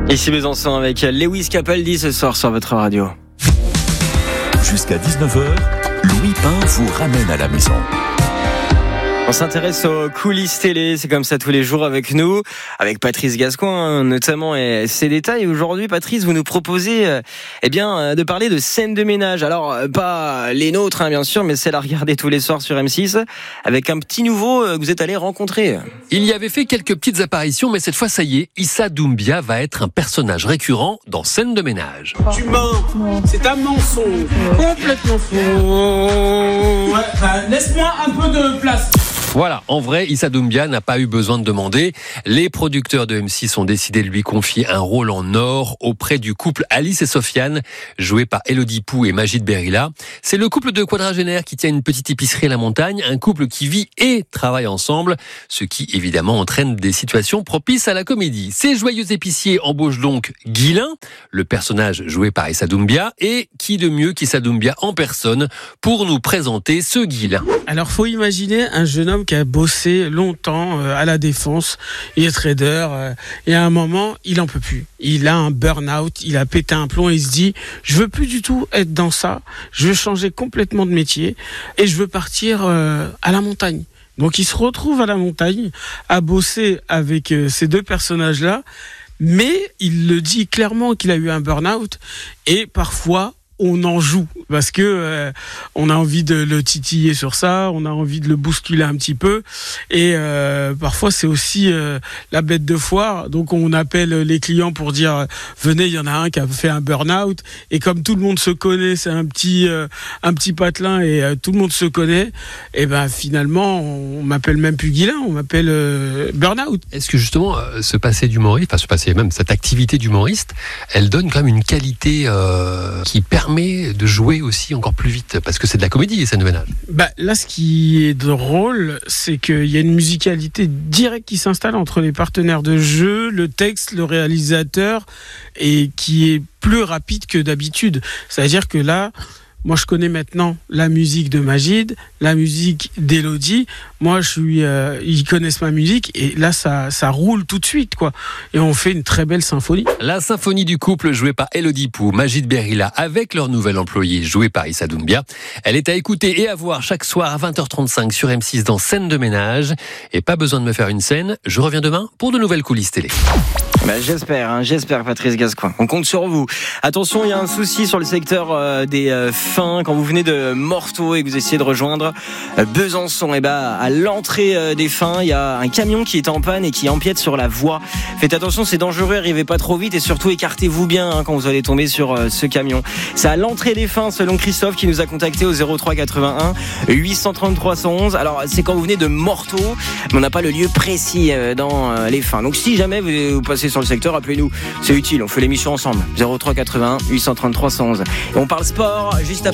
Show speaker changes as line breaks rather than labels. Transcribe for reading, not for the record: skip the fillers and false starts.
Ici Besançon avec Lewis Capaldi ce soir sur votre radio.
Jusqu'à 19h, Louis Pain vous ramène à la maison.
On s'intéresse aux coulisses télé, c'est comme ça tous les jours avec nous, avec Patrice Gascoin notamment et ses détails. Aujourd'hui, Patrice, vous nous proposez de parler de scènes de ménage. Alors, pas les nôtres, bien sûr, mais celles à regarder tous les soirs sur M6, avec un petit nouveau que vous êtes allé rencontrer.
Il y avait fait quelques petites apparitions, mais cette fois, ça y est, Issa Doumbia va être un personnage récurrent dans Scènes de ménage.
Tu mens, c'est un mensonge, complètement faux. Ouais, laisse-moi un peu de place.
Voilà, en vrai, Issa Doumbia n'a pas eu besoin de demander. Les producteurs de M6 ont décidé de lui confier un rôle en or auprès du couple Alice et Sofiane, joué par Elodie Pou et Majid Berila. C'est le couple de quadragénaires qui tient une petite épicerie à la montagne, un couple qui vit et travaille ensemble, ce qui évidemment entraîne des situations propices à la comédie. Ces joyeux épiciers embauchent donc Guilain, le personnage joué par Issa Doumbia, et qui de mieux qu'Issa Doumbia en personne pour nous présenter ce Guilain.
Alors, faut imaginer un jeune homme qui a bossé longtemps à la défense, il est trader, et à un moment, il en peut plus. Il a un burn-out, il a pété un plomb, et il se dit, je veux plus du tout être dans ça, je veux changer complètement de métier, et je veux partir à la montagne. Donc il se retrouve à la montagne, à bosser avec ces deux personnages-là, mais il le dit clairement qu'il a eu un burn-out, et parfois, on en joue parce que on a envie de le titiller sur ça, on a envie de le bousculer un petit peu, et parfois c'est aussi la bête de foire. Donc on appelle les clients pour dire venez, il y en a un qui a fait un burn-out, et comme tout le monde se connaît, c'est un petit patelin et tout le monde se connaît, et ben finalement on m'appelle même plus Guilain, on m'appelle burn-out.
Est-ce que justement même cette activité d'humoriste, elle donne quand même une qualité qui permet de jouer aussi encore plus vite, parce que c'est de la comédie, Scènes de ménage.
Là, ce qui est drôle, c'est qu'il y a une musicalité directe qui s'installe entre les partenaires de jeu, le texte, le réalisateur, et qui est plus rapide que d'habitude. C'est-à-dire que là, moi, je connais maintenant la musique de Majid, la musique d'Elodie. Moi, ils connaissent ma musique, et là, ça roule tout de suite, quoi. Et on fait une très belle symphonie.
La symphonie du couple jouée par Elodie Pou, Majid Berila, avec leur nouvel employé joué par Issa Doumbia. Elle est à écouter et à voir chaque soir à 20h35 sur M6 dans Scènes de ménage. Et pas besoin de me faire une scène, je reviens demain pour de nouvelles coulisses télé.
J'espère Patrice Gascoin. On compte sur vous. Attention, il y a un souci sur le secteur des fins quand vous venez de Morteau et que vous essayez de rejoindre Besançon. Et à l'entrée des fins, il y a un camion qui est en panne et qui empiète sur la voie. Faites attention, c'est dangereux, arrivez pas trop vite et surtout écartez-vous bien quand vous allez tomber sur ce camion. C'est à l'entrée des fins selon Christophe qui nous a contacté au 03 81 833 111. Alors c'est quand vous venez de Morteau, mais on n'a pas le lieu précis dans les fins. Donc si jamais vous passez sur le secteur, appelez-nous, c'est utile, on fait l'émission ensemble. 03 81 833 111. Et on parle sport juste après.